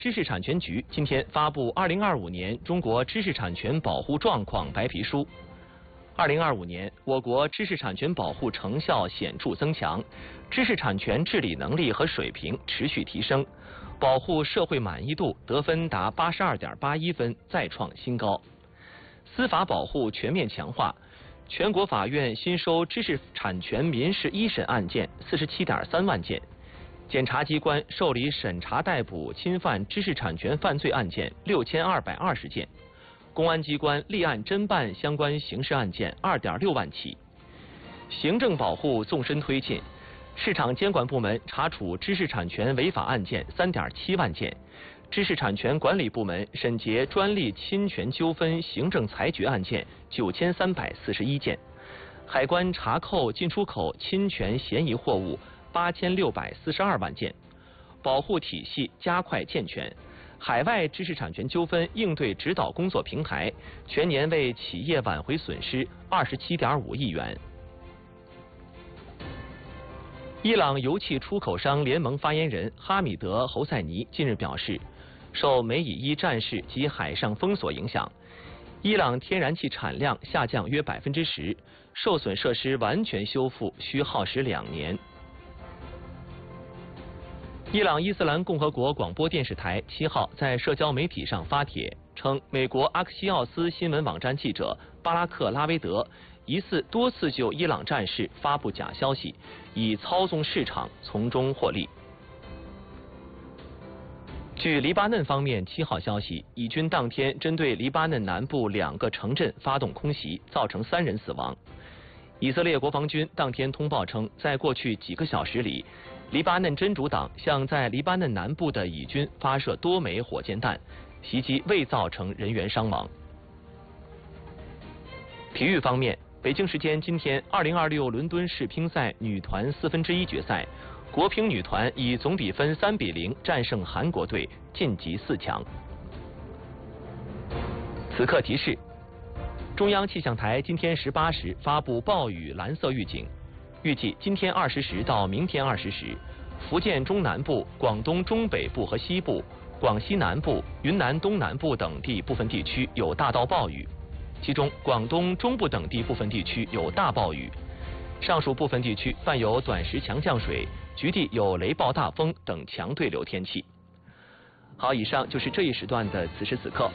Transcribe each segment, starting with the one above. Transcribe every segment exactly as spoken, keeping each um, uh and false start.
知识产权局今天发布《二零二五年中国知识产权保护状况白皮书》。二零二五年，我国知识产权保护成效显著增强，知识产权治理能力和水平持续提升，保护社会满意度得分达八十二点八一分，再创新高。司法保护全面强化，全国法院新收知识产权民事一审案件四十七点三万件。检察机关受理审查逮捕侵犯知识产权犯罪案件六千二百二十件，公安机关立案侦办相关刑事案件二点六万起。行政保护纵深推进，市场监管部门查处知识产权违法案件三点七万件，知识产权管理部门审结专利侵权纠纷行政裁决案件九千三百四十一件，海关查扣进出口侵权嫌疑货物八千六百四十二万件，保护体系加快健全。海外知识产权纠纷应对指导工作平台全年为企业挽回损失二十七点五亿元。伊朗油气出口商联盟发言人哈米德·侯赛尼近日表示，受美以伊战事及海上封锁影响，伊朗天然气产量下降约百分之十，受损设施完全修复需耗时两年。伊朗伊斯兰共和国广播电视台七号在社交媒体上发帖称，美国阿克西奥斯新闻网站记者巴拉克·拉维德疑似多次就伊朗战事发布假消息，以操纵市场从中获利。据黎巴嫩方面七号消息，以军当天针对黎巴嫩南部两个城镇发动空袭，造成三人死亡。以色列国防军当天通报称，在过去几个小时里，黎巴嫩真主党向在黎巴嫩南部的以军发射多枚火箭弹，袭击未造成人员伤亡。体育方面，北京时间今天，二零二六伦敦世乒赛女团四分之一决赛，国乒女团以总比分三比零战胜韩国队，晋级四强。此刻提示：中央气象台今天十八时发布暴雨蓝色预警。预计今天二十时到明天二十时，福建中南部、广东中北部和西部、广西南部、云南东南部等地部分地区有大到暴雨，其中广东中部等地部分地区有大暴雨，上述部分地区伴有短时强降水，局地有雷暴大风等强对流天气。好，以上就是这一时段的此时此刻。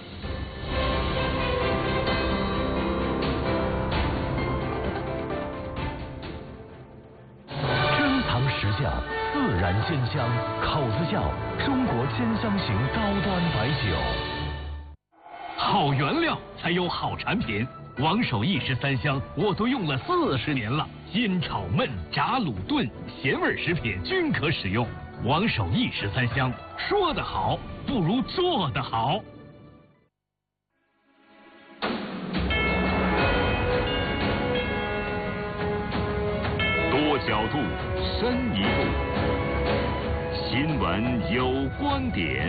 实教自然鲜香，口子窖中国鲜香型高端白酒。 好原料才有好产品，王守义十三香我都用了四十年了，煎炒焖炸卤炖咸味食品均可使用。王守义十三香，说得好不如做得好。 多角度，深一步，新闻有观点。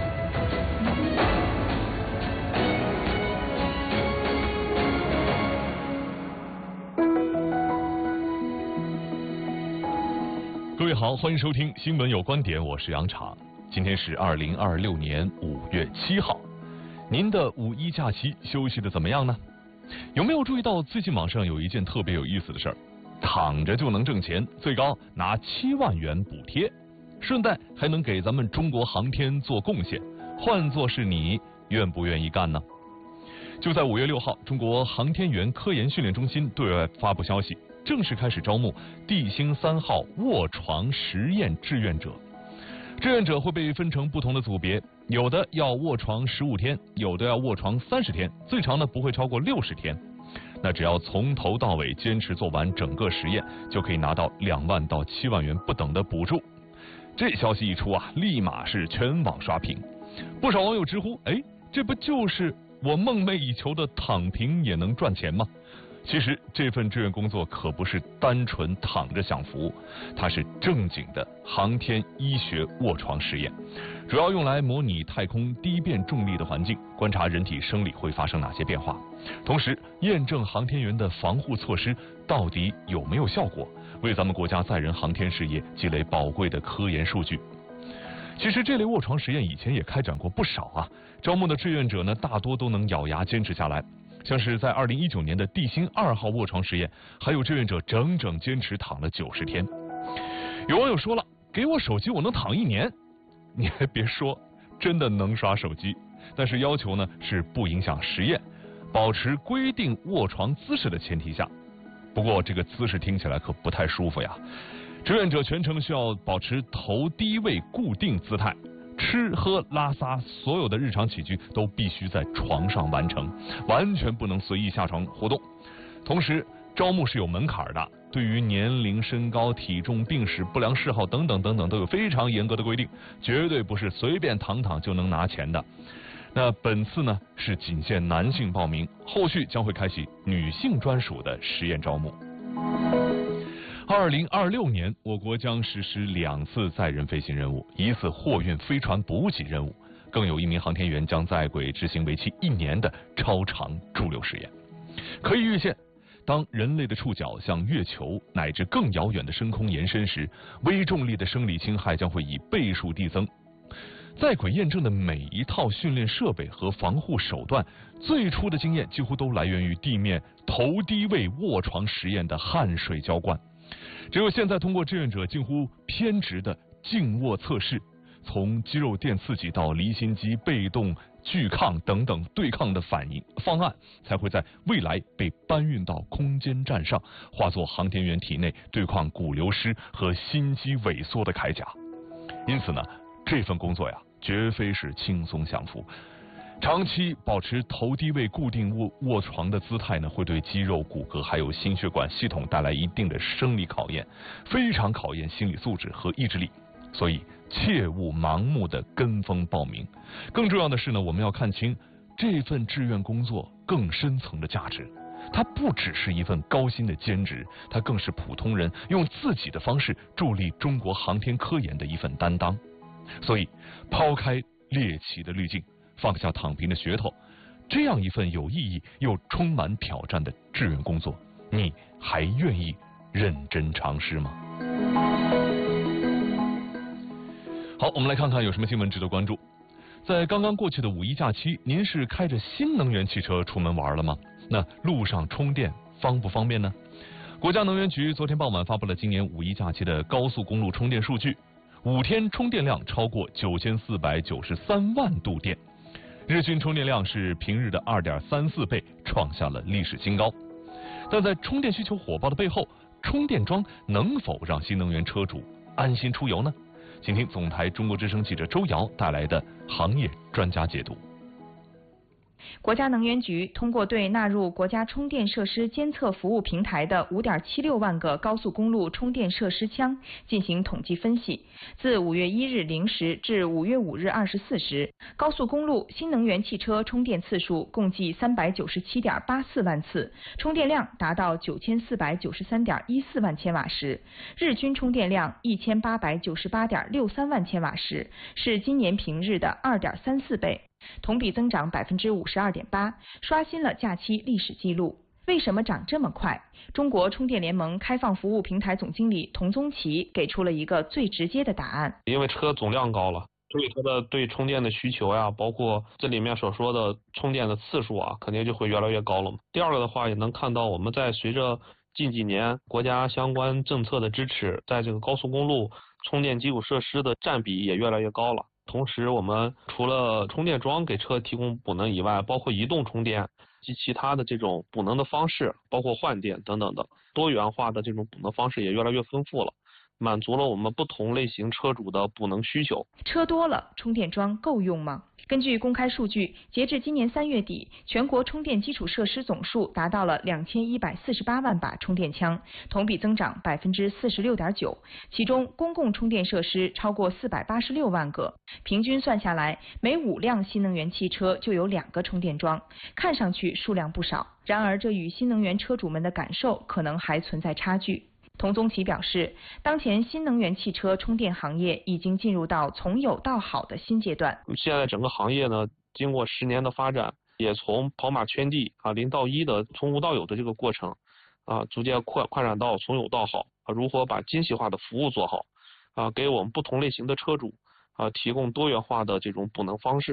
各位好，欢迎收听《新闻有观点》，我是杨茶。今天是二零二六年五月七号，您的五一假期休息的怎么样呢？有没有注意到最近网上有一件特别有意思的事儿？躺着就能挣钱，最高拿七万元补贴，顺带还能给咱们中国航天做贡献。换作是你，愿不愿意干呢？就在五月六号，中国航天员科研训练中心对外发布消息，正式开始招募地星三号卧床实验志愿者。志愿者会被分成不同的组别，有的要卧床十五天，有的要卧床三十天，最长呢不会超过六十天。那只要从头到尾坚持做完整个实验，就可以拿到两万到七万元不等的补助。这消息一出啊，立马是全网刷屏。不少网友直呼：哎，这不就是我梦寐以求的躺平也能赚钱吗？其实这份志愿工作可不是单纯躺着享福，它是正经的航天医学卧床实验，主要用来模拟太空低变重力的环境，观察人体生理会发生哪些变化，同时验证航天员的防护措施到底有没有效果，为咱们国家载人航天事业积累宝贵的科研数据。 其实这类卧床实验以前也开展过不少啊，招募的志愿者呢大多都能咬牙坚持下来。像是在二零一九年的地心二号卧床实验，还有志愿者整整坚持躺了九十天。有网友说了，给我手机我能躺一年。你还别说，真的能刷手机，但是要求呢是不影响实验，保持规定卧床姿势的前提下。不过这个姿势听起来可不太舒服呀。志愿者全程需要保持头低位固定姿态，吃喝拉撒所有的日常起居都必须在床上完成，完全不能随意下床活动。同时招募是有门槛的，对于年龄、身高、体重、病史、不良嗜好等等等等都有非常严格的规定，绝对不是随便躺躺就能拿钱的。那本次呢是仅限男性报名，后续将会开启女性专属的实验招募。二零二六年，我国将实施两次载人飞行任务，一次货运飞船补给任务，更有一名航天员将在轨执行为期一年的超长驻留实验。可以预见，当人类的触角向月球乃至更遥远的深空延伸时，微重力的生理侵害将会以倍数递增。在轨验证的每一套训练设备和防护手段，最初的经验几乎都来源于地面头低位卧床实验的汗水浇灌。只有现在通过志愿者近乎偏执的静卧测试，从肌肉电刺激到离心机被动拒抗等等对抗的反应方案，才会在未来被搬运到空间站上，化作航天员体内对抗骨流失和心肌萎缩的铠甲。因此呢，这份工作呀，绝非是轻松享福。长期保持头低位固定卧卧床的姿态呢，会对肌肉、骨骼还有心血管系统带来一定的生理考验，非常考验心理素质和意志力。所以切勿盲目的跟风报名。更重要的是呢，我们要看清这份志愿工作更深层的价值。它不只是一份高薪的兼职，它更是普通人用自己的方式助力中国航天科研的一份担当。所以，抛开猎奇的滤镜，放下躺平的噱头，这样一份有意义又充满挑战的志愿工作，你还愿意认真尝试吗？好，我们来看看有什么新闻值得关注。在刚刚过去的五一假期，您是开着新能源汽车出门玩了吗？那路上充电方不方便呢？国家能源局昨天傍晚发布了今年五一假期的高速公路充电数据，五天充电量超过九千四百九十三万度电，日均充电量是平日的 二点三四倍，创下了历史新高。但在充电需求火爆的背后，充电桩能否让新能源车主安心出游呢？请听总台中国之声记者周瑶带来的行业专家解读。 国家能源局通过对纳入国家充电设施监测服务平台的 五点七六万个高速公路充电设施枪进行统计分析，自五月一日零时至五月五日二十四时，高速公路新能源汽车充电次数共计三百九十七点八四万次，充电量达到九千四百九十三点一四万千瓦时，日均充电量一千八百九十八点六三万千瓦时，是今年平日的 二点三四倍。同比增长百分之五十二点八，刷新了假期历史记录。为什么涨这么快？中国充电联盟开放服务平台总经理童宗奇给出了一个最直接的答案： 因为车总量高了，所以它的对充电的需求呀，包括这里面所说的充电的次数啊，肯定就会越来越高了嘛。第二个的话，也能看到我们在随着近几年国家相关政策的支持，在这个高速公路充电基础设施的占比也越来越高了。同时，我们除了充电桩给车提供补能以外，包括移动充电及其他的这种补能的方式，包括换电等等的多元化的这种补能方式也越来越丰富了，满足了我们不同类型车主的补能需求。 车多了，充电桩够用吗？根据公开数据，截至今年三月底，全国充电基础设施总数达到了两千一百四十八万把充电枪，同比增长百分之四十六点九。其中，公共充电设施超过四百八十六万个，平均算下来，每五辆新能源汽车就有两个充电桩，看上去数量不少。然而，这与新能源车主们的感受可能还存在差距。童宗奇表示，当前新能源汽车充电行业已经进入到从有到好的新阶段。 现在整个行业呢，经过十年的发展，也从跑马圈地啊零到一的从无到有的这个过程啊，逐渐扩扩展到从有到好啊，如何把精细化的服务做好啊，给我们不同类型的车主啊提供多元化的这种补能方式。